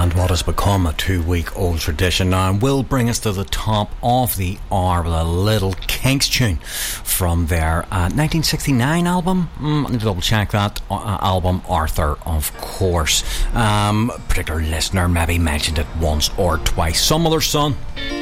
And what has become a 2-week-old tradition now and will bring us to the top of the hour with a little Kinks tune from their 1969 album. I need to double check that album, Arthur, of course. Particular listener maybe mentioned it once or twice. Some Other Son.